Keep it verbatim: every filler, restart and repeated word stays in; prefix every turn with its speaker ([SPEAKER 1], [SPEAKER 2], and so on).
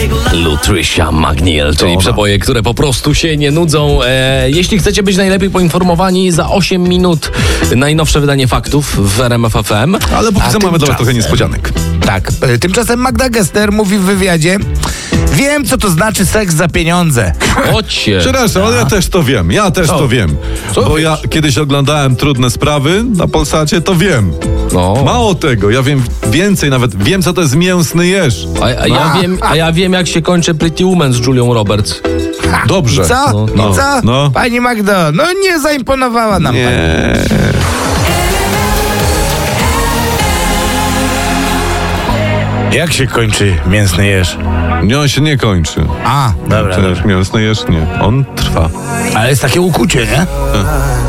[SPEAKER 1] Lutricia Magniel, czyli
[SPEAKER 2] ona.
[SPEAKER 1] przeboje, które po prostu się nie nudzą. E, jeśli chcecie być najlepiej poinformowani, za osiem minut najnowsze wydanie faktów w R M F F M.
[SPEAKER 2] Ale póki
[SPEAKER 3] A
[SPEAKER 2] co mamy dla was
[SPEAKER 3] tymczasem-
[SPEAKER 2] trochę niespodzianek.
[SPEAKER 3] Tak. y, Tymczasem Magda Gessler mówi w wywiadzie: wiem, co to znaczy seks za pieniądze.
[SPEAKER 1] Chodźcie.
[SPEAKER 2] Przepraszam, ale ja też to wiem. Ja też
[SPEAKER 3] Co?
[SPEAKER 2] to wiem.
[SPEAKER 3] Co
[SPEAKER 2] Bo
[SPEAKER 3] wiesz?
[SPEAKER 2] ja kiedyś oglądałem Trudne Sprawy na Polsacie, to wiem.
[SPEAKER 1] No.
[SPEAKER 2] Mało tego, ja wiem więcej nawet. Wiem, co to jest mięsny jeż.
[SPEAKER 1] A, a, ja wiem, a ja wiem, jak się kończy Pretty Woman z Julią Roberts.
[SPEAKER 2] Dobrze.
[SPEAKER 3] I co?
[SPEAKER 1] No,
[SPEAKER 3] I
[SPEAKER 2] no,
[SPEAKER 3] co?
[SPEAKER 2] no.
[SPEAKER 3] Pani Magdo, no nie zaimponowała nam pani.
[SPEAKER 2] Nie.
[SPEAKER 3] Jak się kończy mięsny jeż?
[SPEAKER 2] Nie, on się nie kończy.
[SPEAKER 3] A, dobra,
[SPEAKER 2] Też
[SPEAKER 3] dobra.
[SPEAKER 2] mięsny jeż nie. On trwa.
[SPEAKER 3] Ale jest takie ukucie, nie?